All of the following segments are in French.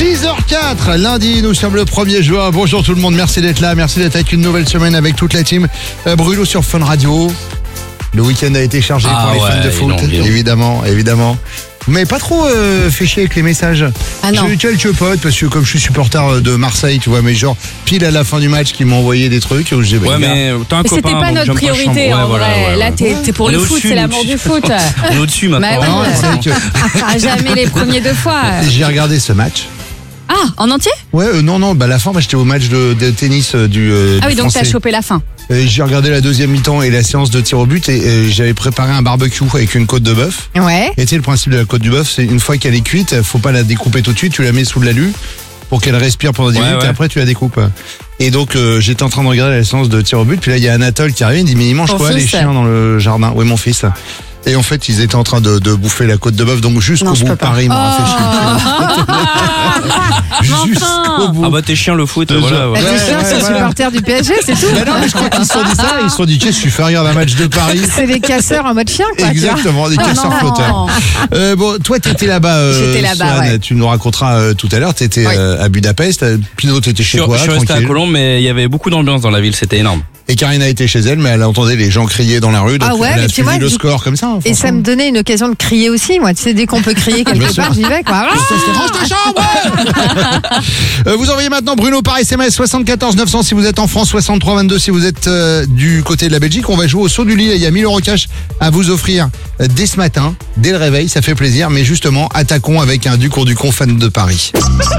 6h04, lundi, nous sommes le 1er juin. Bonjour tout le monde, merci d'être là, merci d'être avec une nouvelle semaine avec toute la team. Bruno sur Fun Radio. Le week-end a été chargé pour les fans de foot, évidemment. Vous m'avez pas trop fait chier avec les messages. Ah non. J'ai eu quelques potes, parce que comme je suis supporter de Marseille, tu vois, mais genre pile à la fin du match qui m'ont envoyé des trucs. Où j'ai mais t'as un copain. C'était pas notre priorité en vrai. Là, t'es pour le foot, c'est l'amour du foot. On est au-dessus maintenant. Bah, Non, c'est que jamais les premiers deux fois. j'ai regardé ce match. Ah, en entier? Ouais, non, la fin, moi j'étais au match de tennis du Ah oui, du donc Français. t'as chopé la fin. J'ai regardé la deuxième mi-temps et la séance de tir au but et j'avais préparé un barbecue avec une côte de bœuf. Ouais. Et tu sais, le principe de la côte du bœuf, c'est une fois qu'elle est cuite, faut pas la découper tout de suite, tu la mets sous de l'alu pour qu'elle respire pendant 10 minutes et après tu la découpes. Et donc j'étais en train de regarder la séance de tir au but, puis là il y a Anatole qui arrive, il dit mais ils mangent Ton quoi les fils? chiens dans le jardin? Oui, mon fils. Et en fait, ils étaient en train de bouffer la côte de bœuf, donc jusqu'au Non, je bout, peux pas. Paris m'a fait chier. Jusqu'au bout. Ah bah t'es chien le foot, Je- voilà. Bah, tes chiens sont voilà. supporters du PSG, c'est tout. Mais non, mais je crois qu'ils se sont dit ça, ils se sont dit qu'est-ce que tu fais, regarde un match de Paris. C'est des casseurs en mode chien, quoi. Exactement, des casseurs non. flotteurs. Bon, toi, t'étais là-bas. J'étais là-bas, Swan, ouais. Tu nous raconteras tout à l'heure. T'étais à Budapest. Pinot, t'étais chez toi, Je suis resté à tranquille. Colombes, mais il y avait beaucoup d'ambiance dans la ville, c'était énorme. Et Karina était chez elle, mais elle entendait les gens crier dans la rue. Donc Ah ouais, elle a mais tu suivi vois, le du- score comme ça. Et ça me donnait une occasion de crier aussi, moi. Tu sais, dès qu'on peut crier Bien quelque sûr. part, j'y vais, quoi. Range ta chambre. Vous envoyez maintenant Bruno par SMS 74 900 si vous êtes en France, 63 22 si vous êtes du côté de la Belgique. On va jouer au saut du lit. Il y a 1000 € cash à vous offrir dès ce matin, dès le réveil. Ça fait plaisir. Mais justement, attaquons avec un Ducour fan de Paris.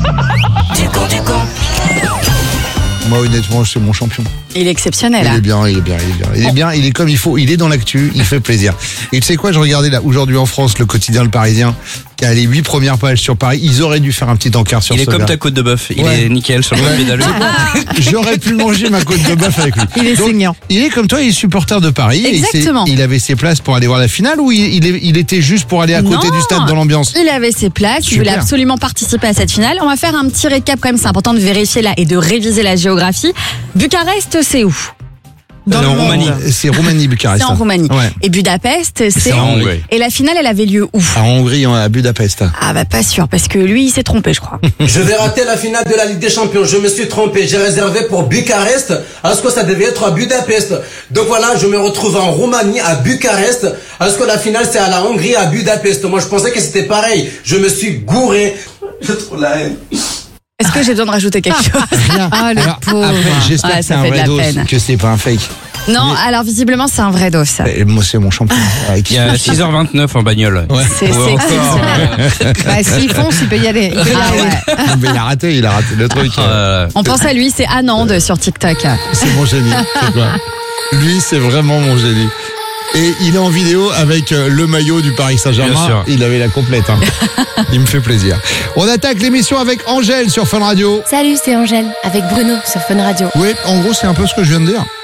Moi, honnêtement, c'est mon champion. Il est exceptionnel. Il est bien. Il est comme il faut. Il est dans l'actu. Il fait plaisir. Et tu sais quoi, je regardais là aujourd'hui en France le quotidien Le Parisien qui a les 8 premières pages sur Paris. Ils auraient dû faire un petit encart sur Il est ce comme gars. ta côte de bœuf, il Ouais. est nickel sur le Ouais. pédaleux. J'aurais pu manger ma côte de bœuf avec lui. Il est Donc, saignant. il est comme toi, il est supporter de Paris. Et Exactement. il avait ses places pour aller voir la finale ou il était juste pour aller à côté Non. du stade dans l'ambiance? Il avait ses places, il voulait Super. absolument participer à cette finale. On va faire un petit récap quand même, c'est important de vérifier là et de réviser la géographie. Bucarest, c'est où? C'est en Roumanie. C'est Roumanie, Bucarest. C'est en Roumanie. Ouais. Et Budapest, c'est en Hongrie. Et la finale, elle avait lieu où? En Hongrie, à Budapest. Ah bah pas sûr, parce que lui, il s'est trompé, je crois. Je vais rater la finale de la Ligue des Champions. Je me suis trompé. J'ai réservé pour Bucarest, alors que ça devait être à Budapest. Donc voilà, je me retrouve en Roumanie, à Bucarest, alors que la finale c'est à la Hongrie, à Budapest. Moi, je pensais que c'était pareil. Je me suis gouré. J'ai trop la haine. Est-ce que j'ai besoin de rajouter quelque chose? Rien. Ah, le Alors, pauvre. après, j'espère Ouais, que c'est ça un fait de vrai la dos, peine. que c'est pas un fake. Non, alors visiblement, c'est un vrai dos, ça. Et moi, c'est mon champion. Il y a 6h29 en bagnole. C'est exceptionnel. Bah, s'il fonce, il peut y aller. Il peut y Ah aller. ouais. Mais il a raté le truc. On pense à lui, c'est Anand sur TikTok. C'est mon génie. C'est quoi? Lui, c'est vraiment mon génie. Et il est en vidéo avec le maillot du Paris Bien Saint-Germain. sûr. Il avait la complète. Hein. Il me fait plaisir. On attaque l'émission avec Angèle sur Fun Radio. Salut, c'est Angèle, avec Bruno sur Fun Radio. Oui, en gros, c'est un peu ce que je viens de dire.